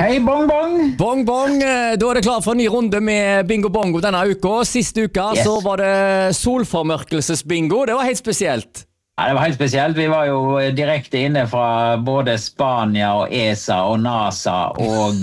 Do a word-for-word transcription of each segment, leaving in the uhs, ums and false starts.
Hei, bong, bong! Bong, bong. Da er det klar for en ny runde med bingo bongo denne uka. Siste uka yes. så var det solformørkelsesbingo. Det var helt spesielt. Ja, det var helt spesielt. Vi var jo direkte inne fra både Spania og E S A og NASA og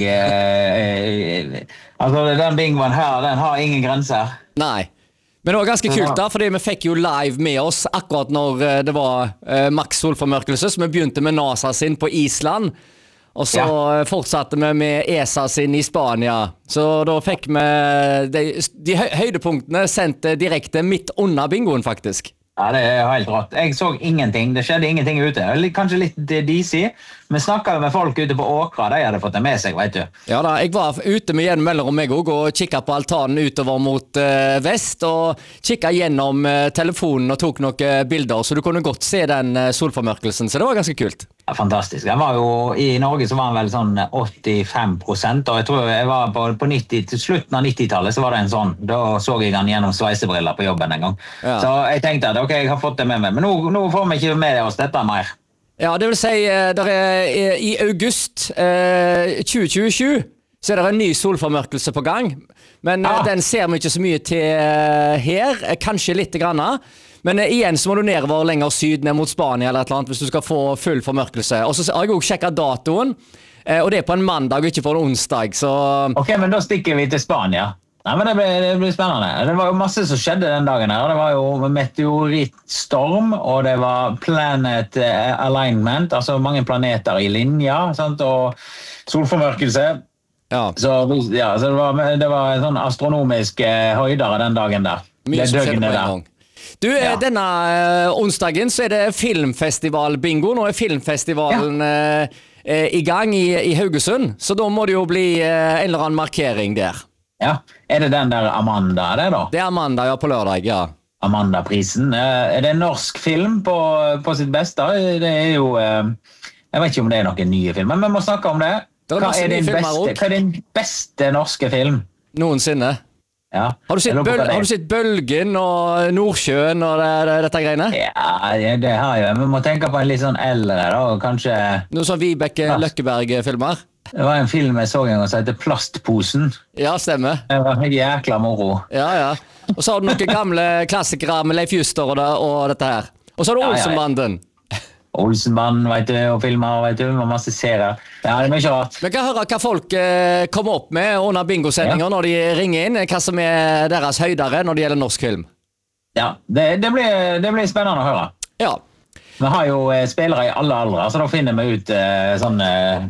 eh, altså den bingoen her, den har ingen grenser. Nei. Men det var ganske kult da, fordi vi fikk jo live med oss akkurat når det var eh, maks solformørkelse, så vi begynte med NASA sin på Island. Og så ja. fortsatte vi med E S A sin i Spania. Så da fikk vi de, de høydepunktene sendt direkte midt under bingoen, faktisk. Ja, det er helt rått. Jeg så ingenting. Det skjedde ingenting ute. Kanskje litt D C. Vi snakket med folk ute på Åkra. De hadde fått det med seg, vet du. Ja da, jeg var ute med gjennom mellom meg også, og kikket på altanen utover mot uh, vest, og kikket gjennom uh, telefonen og tok noen bilder, så du kunne godt se den uh, solformørkelsen, så det var ganske kult. Ja, fantastisk. Jeg var jo, I Norge så var han vel sånn åttifem prosent, og jeg tror jeg var på, på nitti, til slutten av nittitallet så var det en sånn. Da så jeg han gjennom sveisebriller på jobben en gang. Ja. Så jeg tenkte at ok, jeg har fått det med meg, men nå, nå får vi ikke med oss dette mer. Ja, det vil si, der er, i august eh, tjue tjuesju så er det en ny solformørkelse på gang, men ja. den ser vi ikke så mye til her, kanskje litt grann. Men igjen så må du nedover lenger syd, ned mot Spania eller et eller annet, hvis du skal få full formørkelse. Og så har jeg også sjekket datoen, og det er på en mandag og ikke på en onsdag. Så... Ok, men da stikker vi til Spania. Nei, men det blir, det blir spennende. Det var jo masse som skjedde den dagen her. Det var jo meteorittstorm, og det var planet alignment, altså mange planeter i linja, sant? Og solformørkelse. Ja. Så, ja, så det, var, det var en sånn astronomisk høydere den dagen der. Mye som skjedde på en gang. Du, ja. denne uh, onsdagen så er det filmfestival-bingo. Nå er filmfestivalen ja. uh, i gang i, i Haugesund, så da må det jo bli uh, en eller annen markering der. Ja, er det den der Amanda det da? Det er Amanda, ja, på lørdag, ja. Amanda-prisen. Uh, er det en norsk film på, på sitt beste? Det er jo, uh, jeg vet ikke om det er noen nye filmer, men vi må snakke om det. det er hva, er din beste, hva er din beste norske film? Noensinne. Ja. Har du sett, bøl, har du sett Bølgen og Nordsjøen og det, det, dette greiene? Ja, det har jeg. Vi må tenke på en litt sånn eldre da, og kanskje... Noen sånn Vibeke Løkkeberg-filmer? Det var en film jeg så en gang som heter Plastposen. Ja, stemmer. Det var en jækla moro. Ja, ja. Og så har du noen gamle klassikere med Leif Juster og, det, og dette her. Og så har du Olsenbanden. Olsenbanden, vet du, og filmer, vet du, og masse serier. Ja, det er mye rart. Vi kan høre hva folk eh, kommer opp med under bingosendinger ja. når de ringer inn, hva som er deres høydere når det gjelder norsk film. Ja, det, det, blir, det blir spennende å høre. Ja. Vi har jo eh, spillere i alle aldre, så da finner vi ut eh, sånn... Eh,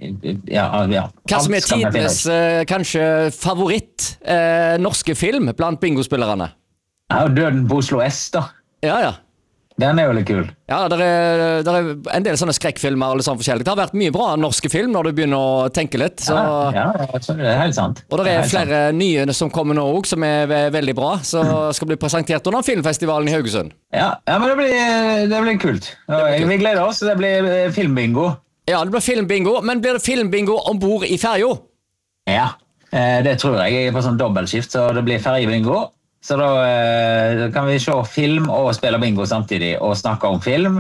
ja, ja. Hva som er tidenes eh, kanskje favoritt eh, norske film blant bingospillerne? Ja, Døden på Oslo S, da. Ja, ja. Den er jo litt kul. Ja, det er, der er en del sånne skrekkfilmer og litt sånn forskjellig. Det har vært mye bra norske film når du begynner å tenke litt. Så... Ja, ja, det er helt sant. Og det er, det er flere sant. nye som kommer nå også, som er veldig bra, så skal bli presentert under filmfestivalen i Haugesund. Ja, ja men det blir, det blir kult. Det blir kult. Vi gleder oss, det blir filmbingo. Ja, det blir filmbingo, men blir det filmbingo ombord i ferjo? Ja, det tror jeg. Jeg er på sånn dobbeltskift, så det blir ferjebingo. Så da eh, kan vi se film og spille bingo samtidig, og snakke om film.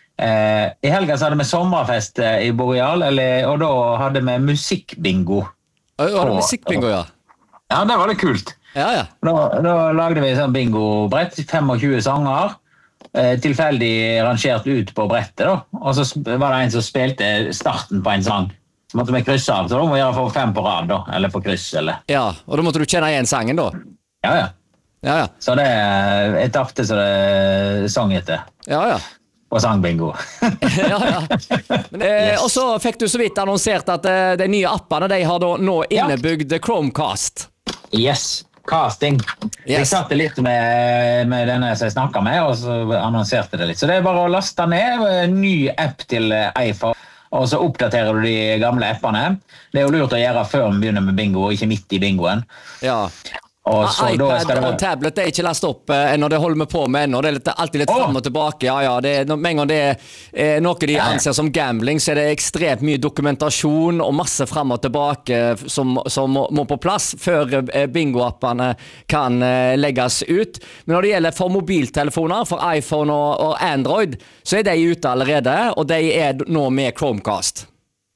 Eh, I helgen så hadde vi sommerfest i Boreal, eller, og da hadde vi musikkbingo. Ja, det musikkbingo, ja. Ja, det var litt kult. Ja, ja. Da, da lagde vi sånn bingo-brett, tjuefem sanger, eh, tilfeldig rangert ut på brettet da. Og så var det en som spilte starten på en sang. Så måtte vi krysse av, så da må vi gjøre for fem på rad da, eller på kryss, eller. Ja, og da måtte du kjenne igjen sangen da? Ja, ja. Ja, ja. Så det er et afte så det sang etter. Ja, ja. Og sangbingo. ja, ja. Men, eh, yes. Og så fikk du så vidt annonsert at eh, de nye appene, de har da nå innebygd Chromecast. Yes, casting. Yes. Jeg satt litt med, med denne som jeg snakket med, og så annonserte det litt. Så det er bare å laste ned en ny app til iPhone, og så oppdaterer du de gamle appene. Det er jo lurt å gjøre før vi begynner med bingo, og ikke midt i bingoen. Ja. Og så, iPad det... og tablet det er ikke lastet opp eh, ennå, det holder vi på med ennå. Det er litt, alltid litt oh. frem og tilbake. Ja, ja, det er, med en gang det er eh, noe de anser som gambling, så er det ekstremt mye dokumentasjon og masse frem og tilbake som, som må, må på plass før eh, bingoappene kan eh, legges ut. Men når det gjelder for mobiltelefoner, for iPhone og, og Android, så er de ute allerede, og de er nå med Chromecast.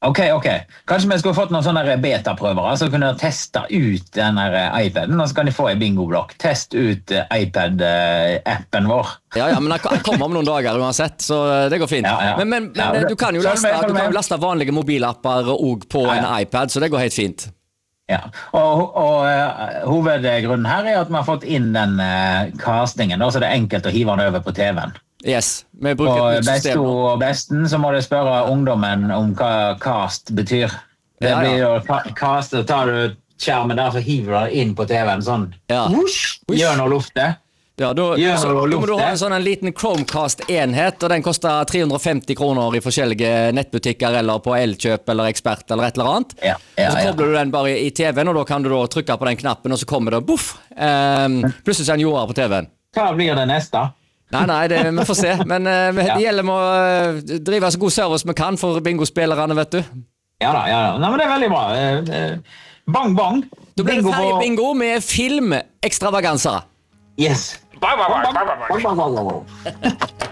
Ok, ok. Kanskje vi skulle fått noen sånne beta-prøver, altså kunne teste ut den iPaden, og så kan de få en bingo-blokk. Test ut iPad-appen vår. Ja, ja, men den kommer om noen dager uansett, så det går fint. Ja, ja. Men, men, Ja, men du kan jo følg laste, med, følg du kan med. jo laste vanlige mobilapper og på Ja, en ja. iPad, så det går helt fint. Ja, og, og eh, hovedgrunnen her er at vi har fått inn den eh, castingen, da, så det er enkelt å hive den over på T V-en. Yes, vi bruker Og et nytt besto system nå. og besten, så må du spørre ungdommen om hva cast betyr. Det Ja, ja. blir jo ca- cast, så tar du skjermen der, så hiver du den inn på T V-en sånn. Ja. Whoosh, gjør noe lufte. Ja, da, Gjør så, noe da må du luft, ha det. en sånn en liten Chromecast-enhet, og den koster tre hundre og femti kroner i forskjellige nettbutikker eller på Elkjøp eller Ekspert eller et eller annet. Ja, ja, og så ja. kobler du den bare i T V-en, og da kan du da trykke på den knappen, og så kommer det boff. Um, plutselig er den jorda på T V-en. Hva blir det neste? Nei, nei, det, vi får se. Men uh, det Ja. gjelder med å uh, drive så god service vi kan for bingospillerne, vet du. Ja da, ja da. Nei, men det er veldig bra. Eh, eh, Bang, bang. Da blir det Bingo ferdig på- bingo med filmekstravaganser. Yes. Bang, bang, bang, bang, bang, bang, bang.